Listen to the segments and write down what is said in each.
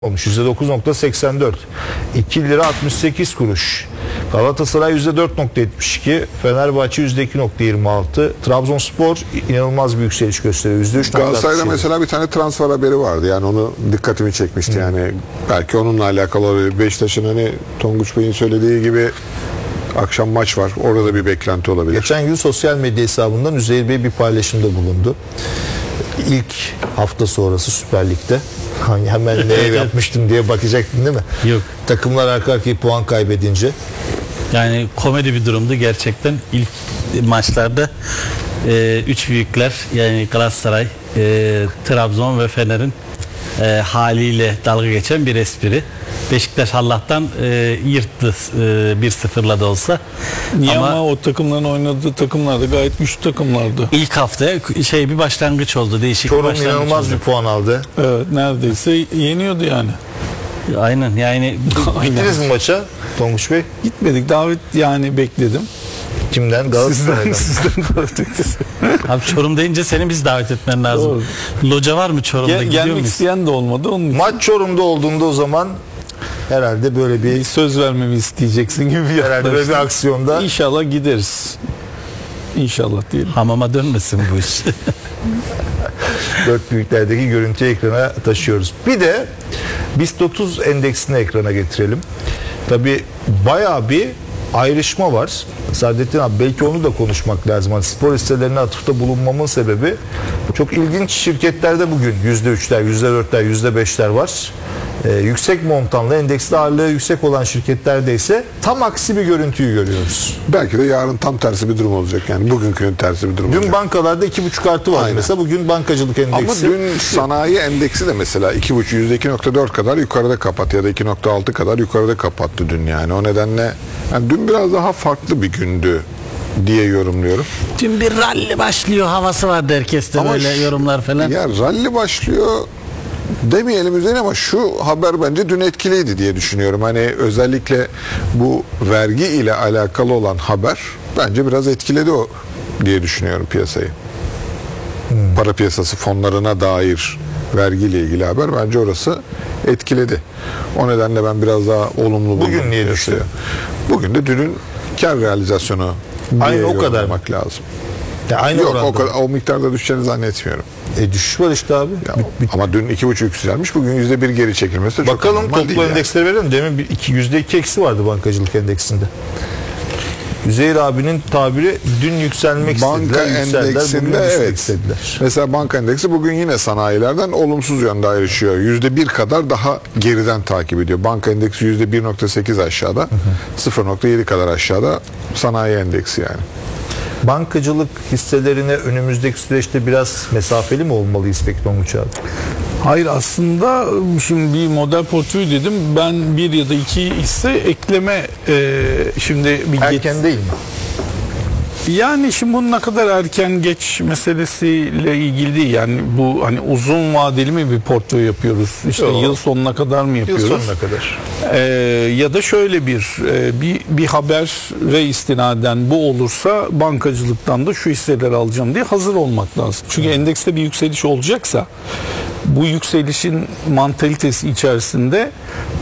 olmuş. %9.84. 2 lira 68 kuruş. Galatasaray %4.72. Fenerbahçe %2.26. Trabzonspor inanılmaz bir yükseliş gösteriyor. %3.67. Galatasaray'da mesela bir tane transfer haberi vardı. Yani onu dikkatimi çekmişti. Yani belki onunla alakalı olabilir. Beşiktaş'ın hani Tonguç Bey'in söylediği gibi akşam maç var. Orada da bir beklenti olabilir. Geçen gün sosyal medya hesabından Üzeyir Bey bir paylaşımda bulundu. İlk hafta sonrası Süper Lig'de hemen neye yapmıştım diye bakacaktın değil mi? Yok. Takımlar arka arkaya puan kaybedince. Yani komedi bir durumdu gerçekten. İlk maçlarda üç büyükler yani Galatasaray, Trabzon ve Fener'in haliyle dalga geçen bir espri. Beşiktaş Allah'tan yırttı 1-0'la da olsa. Niye ama o takımların oynadığı takımlar da gayet güçlü takımlardı. İlk haftaya bir başlangıç oldu. Değişik bir Çorum başlangıç inanılmaz oldu. bir puan aldı. Evet, neredeyse yeniyordu yani. Aynen yani. Gittiniz mi maça Tonguç Bey? Gitmedik. Davet yani bekledim. Kimden? Galatasaray'dan. Sizden davet Abi Çorum deyince seni biz davet etmen lazım. Doğru. Loca var mı Çorum'da? Gidiyor gelmek muyuz? isteyen de olmadı. Onun için Maç Çorum'da olduğunda o zaman herhalde böyle bir söz vermemi isteyeceksin gibi bir herhalde böyle bir aksiyonda İnşallah gideriz. İnşallah diyelim. Hamama dönmesin bu iş. dört büyüklerdeki görüntüyü ekrana taşıyoruz. Bir de BIST 30 endeksini ekrana getirelim. Tabii bayağı bir ayrışma var. Saadettin abi belki onu da konuşmak lazım. Hani spor hisselerine atıfta bulunmamın sebebi çok ilginç şirketlerde bugün %3'ler, %4'ler, %5'ler var. Yüksek montanlı, endekste ağırlığı yüksek olan şirketlerde ise tam aksi bir görüntüyü görüyoruz. Belki de yarın tam tersi bir durum olacak. Yani bugünkünün tersi bir durum olacak. Dün bankalarda 2,5 artı var. Aynen. Mesela bugün bankacılık endeksi. Ama dün sanayi endeksi de mesela %2.4 kadar yukarıda kapattı ya da 2.6 kadar yukarıda kapattı dün yani. O nedenle yani dün biraz daha farklı bir gündü diye yorumluyorum. Dün bir ralli başlıyor havası vardı herkeste Ama böyle yorumlar falan. Ya ralli başlıyor demeyelim üzerine ama şu haber bence dün etkiliydi diye düşünüyorum. Hani özellikle bu vergi ile alakalı olan haber bence biraz etkiledi o diye düşünüyorum piyasayı. Para piyasası fonlarına dair vergiyle ilgili haber bence orası etkiledi. O nedenle ben biraz daha olumlu buldum. Bugün niye düştü? Bugün de dünün kar realizasyonu diye Aynı o kadar yorumlamak lazım. Ya aynı Yok oranda. o miktarda düşeceğini zannetmiyorum. Düşüş var işte abi. Ya, ama dün 2,5 yükselmiş, bugün %1 geri çekilmesi de çok Bakalım normal değil toplu yani. endeksleri verelim. Demin %2 eksi vardı bankacılık endeksinde. Üzeyir abinin tabiri dün yükselmek Banka istediler, yükseldiler, bugün endeksinde düşmek evet. istediler. Mesela banka endeksi bugün yine sanayilerden olumsuz yönde ayrışıyor. %1 kadar daha geriden takip ediyor. Banka endeksi %1.8 aşağıda, 0.7 kadar aşağıda sanayi endeksi yani. Bankacılık hisselerine önümüzdeki süreçte biraz mesafeli mi olmalıyız peki Tonguç abi? Hayır, aslında şimdi bir model portföy dedim. Ben bir ya da iki hisse ekleme şimdi bir Erken değil mi? Yani şimdi bunun ne kadar erken geç meselesiyle ilgili değil. Yani bu hani uzun vadeli mi bir portföy yapıyoruz? İşte Yok. yıl sonuna kadar mı yapıyoruz? Yıl sonuna kadar. Ya da şöyle bir habere istinaden bu olursa bankacılıktan da şu hisseleri alacağım diye hazır olmak lazım. Çünkü endekste bir yükseliş olacaksa bu yükselişin mantalitesi içerisinde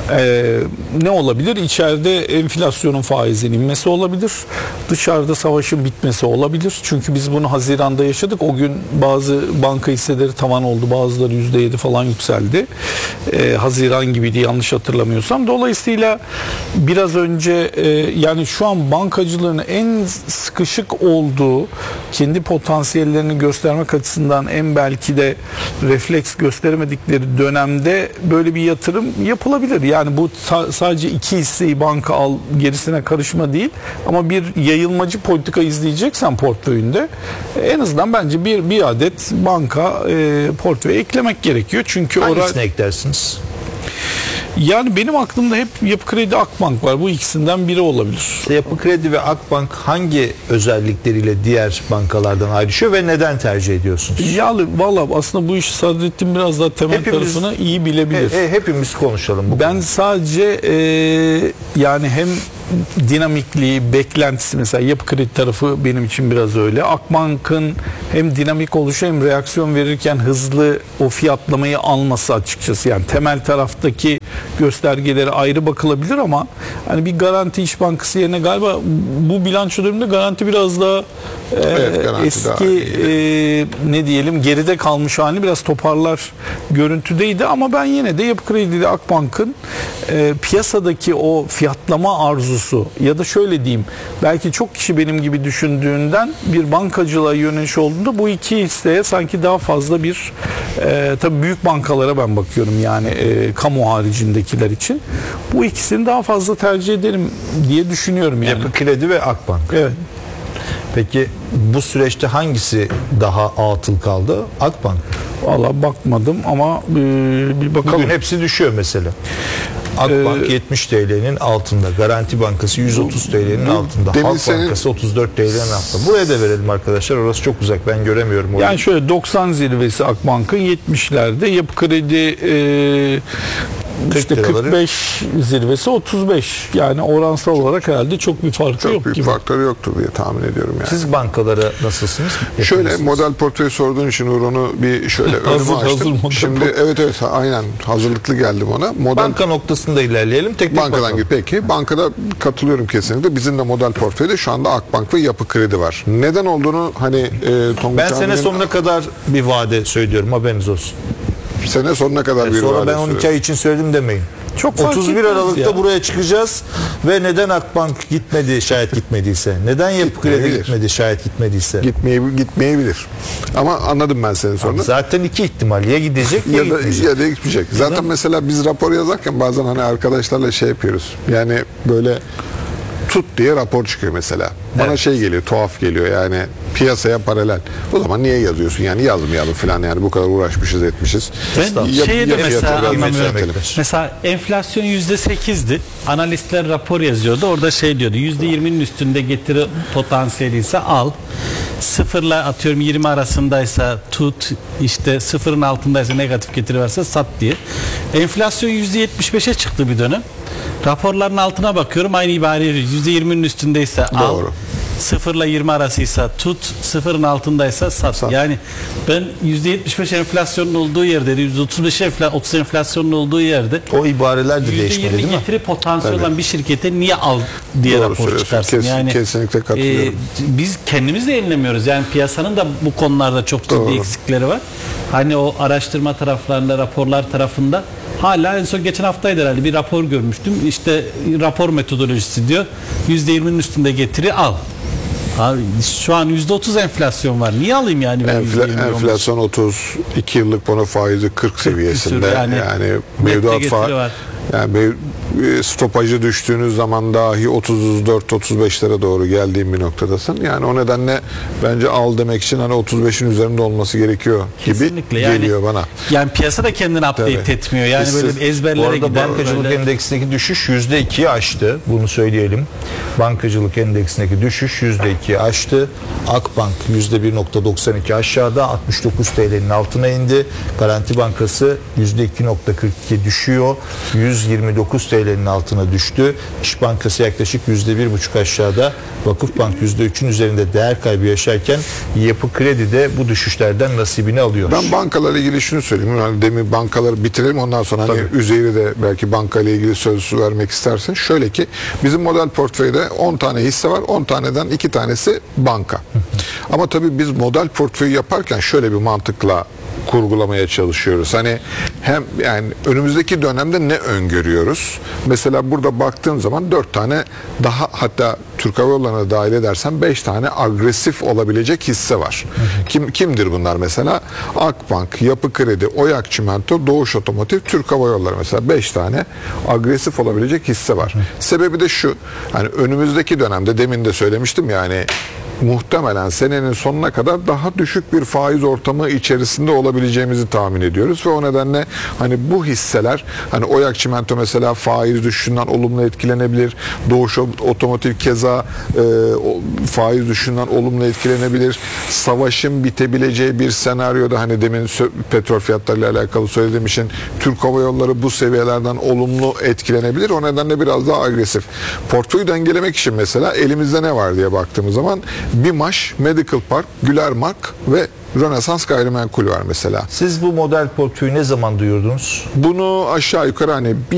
ne olabilir? İçeride enflasyonun faizinin inmesi olabilir. Dışarıda savaşın bitmesi olabilir. Çünkü biz bunu Haziran'da yaşadık. O gün bazı banka hisseleri tavan oldu. Bazıları %7 falan yükseldi. Haziran gibiydi yanlış hatırlamıyorsam. Dolayısıyla biraz önce yani şu an bankacılığın en sıkışık olduğu, kendi potansiyellerini göstermek açısından en belki de refleks gösteremedikleri dönemde böyle bir yatırım yapılabilir. Yani bu sadece iki hisseyi banka al gerisine karışma değil ama bir yayılmacı politika izleyeceksen portföyünde en azından bence bir adet banka portföye eklemek gerekiyor. Çünkü Hangisini eklersiniz? Yani benim aklımda hep Yapı Kredi, Akbank var. Bu ikisinden biri olabilir. Yapı Kredi ve Akbank hangi özellikleriyle diğer bankalardan ayrışıyor ve neden tercih ediyorsunuz? Valla aslında bu işi Sadrettin biraz daha temel tarafını iyi bilebilir. Hepimiz konuşalım bu Ben konuda. sadece yani hem dinamikliği, beklentisi, mesela Yapı Kredi tarafı benim için biraz öyle. Akbank'ın hem dinamik oluşu hem reaksiyon verirken hızlı o fiyatlamayı alması açıkçası. Yani temel taraftaki göstergeleri ayrı bakılabilir ama hani bir Garanti İş Bankası yerine galiba bu bilanço döneminde Garanti biraz daha Evet, Garanti eski daha iyi. ne diyelim geride kalmış halini biraz toparlar görüntüdeydi ama ben yine de Yapı Kredi ile Akbank'ın piyasadaki o fiyatlama arzusu ya da şöyle diyeyim, belki çok kişi benim gibi düşündüğünden bir bankacılığa yöneliş olduğunda bu iki hisseye sanki daha fazla bir tabii büyük bankalara ben bakıyorum yani kamu haricindekiler için bu ikisini daha fazla tercih ederim diye düşünüyorum yani. Yapı Kredi ve Akbank. Evet. Peki bu süreçte hangisi daha atıl kaldı? Akbank. Valla bakmadım ama bir bakalım. Bugün hepsi düşüyor mesela. Akbank 70 TL'nin altında. Garanti Bankası 130 TL'nin altında. demin Halk senin- Bankası 34 TL'nin altında. Buraya da verelim arkadaşlar. Orası çok uzak. Ben göremiyorum orayı. Yani şöyle 90 zirvesi Akbank'ın 70'lerde, Yapı Kredi 40 işte liraları. 45 zirvesi 35. Yani oransal olarak herhalde çok bir farkı Çok yok büyük gibi. farkları yoktur diye tahmin ediyorum yani. Siz bankalara nasılsınız? Şöyle Yakınsınız. model portföyü sorduğun için Uğur, onu bir şöyle önüme Hazır açtım. model Şimdi evet aynen hazırlıklı geldim ona. Model Banka noktasında ilerleyelim. Tek tek bankadan bakalım. gibi peki. Bankada katılıyorum kesinlikle. Bizim de model portföyde şu anda Akbank ve Yapı Kredi var. Neden olduğunu hani Tonguç Ben sene abinin- sonuna kadar bir vade söylüyorum. Haberiniz olsun. sene sonuna kadar bir Sonra vade ben 12 sürüyor. ay için söyledim demeyin. Çok fark 31 etmez Aralık'ta ya. buraya çıkacağız ve neden Akbank gitmedi şayet gitmediyse? Neden Yapı Kredi Gitmeyebilir. gitmedi şayet gitmediyse? Gitmeyebilir. Ama anladım ben senin sorunu. Zaten iki ihtimal. Ya gidecek ya, Ya da, gitmeyecek. ya da gitmeyecek. Zaten mesela biz rapor yazarken bazen hani arkadaşlarla şey yapıyoruz. Yani böyle tut diye rapor çıkıyor mesela. Bana Evet. şey geliyor, tuhaf geliyor yani piyasaya paralel. O zaman niye yazıyorsun yani yazmayalım falan yani bu kadar uğraşmışız etmişiz. Ben şeye de mesela fiyatı vermeyi anlamıyorum. söyleyelim. Mesela enflasyon %8'di. Analistler rapor yazıyordu. Orada şey diyordu. %20'nin üstünde getiri potansiyeli ise al. Sıfırla atıyorum 20 arasındaysa tut. İşte sıfırın altındaysa negatif getiri varsa sat diye. Enflasyon %75'e çıktı bir dönem. Raporların altına bakıyorum aynı ibare %20'nin üstündeyse al. Doğru. Sıfırla 20 arasıysa tut, sıfırın altındaysa sat. Yani ben %75 enflasyonun olduğu yerde, %35 30 enflasyonun olduğu yerde O ibareler de değişmedi %20 değil mi? getiri potansiyeli olan bir şirkete niye al diye Doğru rapor söylüyorsun. çıkarsın. Yani Kesinlikle katılıyorum. biz kendimiz de yayınlamıyoruz. Yani piyasanın da bu konularda çok ciddi Doğru. eksikleri var. Hani o araştırma taraflarında, raporlar tarafında hala en son geçen haftaydı herhalde bir rapor görmüştüm. İşte rapor metodolojisi diyor. %20'nin üstünde getiri al. Abi şu an %30 enflasyon var. Niye alayım yani ben %20 Enflasyon 30, 2 yıllık bono faizi 40 seviyesinde. küsür Yani, yani. mevduat Getiri var. faizi. Yani stopajı düştüğünüz zaman dahi 34-35'lere doğru geldiğin bir noktadasın. Yani o nedenle bence al demek için hani 35'in üzerinde olması gerekiyor gibi Kesinlikle. Yani, geliyor bana. Yani piyasa da kendini update Tabii. etmiyor. Yani Biz- böyle bir Bu ezberlere arada giden bankacılık böyle... endeksindeki düşüş %2'yi aştı. Bunu söyleyelim. Bankacılık endeksindeki düşüş %2'yi aştı. Akbank %1.92 aşağıda 69 TL'nin altına indi. Garanti Bankası %2.42 düşüyor. 129 TL'nin altına düştü. İş Bankası yaklaşık %1.5 aşağıda. Vakıfbank %3'ün üzerinde değer kaybı yaşarken Yapı Kredi de bu düşüşlerden nasibini alıyor. Ben bankalarla ilgili şunu söyleyeyim. Yani demin bankaları bitirelim ondan sonra hani Üzeyir'e de belki bankayla ilgili söz vermek istersen. Şöyle ki bizim model portföyde 10 tane hisse var. 10 taneden 2 tanesi banka. Ama tabii biz model portföyü yaparken şöyle bir mantıkla kurgulamaya çalışıyoruz. Hani hem yani önümüzdeki dönemde ne öngörüyoruz? Mesela burada baktığım zaman 4 tane daha hatta Türk Hava Yolları'na dahil edersen 5 tane agresif olabilecek hisse var. Kimdir bunlar mesela? Akbank, Yapı Kredi, Oyak Çimento, Doğuş Otomotiv, Türk Hava Yolları mesela 5 tane agresif olabilecek hisse var. Sebebi de şu. Hani önümüzdeki dönemde demin de söylemiştim yani muhtemelen senenin sonuna kadar daha düşük bir faiz ortamı içerisinde olabileceğimizi tahmin ediyoruz ve o nedenle hani bu hisseler, hani Oyak Çimento mesela faiz düşüşünden olumlu etkilenebilir. Doğuş Otomotiv keza faiz düşüşünden olumlu etkilenebilir. Savaşın bitebileceği bir senaryoda, hani demin petrol fiyatlarıyla alakalı söylediğim için, Türk Hava Yolları bu seviyelerden olumlu etkilenebilir. O nedenle biraz daha agresif. Portföyü dengelemek için mesela elimizde ne var diye baktığımız zaman BİMAŞ, Medical Park, Gülermark ve Rönesans Gayrimenkul var mesela. Siz bu model portföyü ne zaman duyurdunuz? Bunu aşağı yukarı hani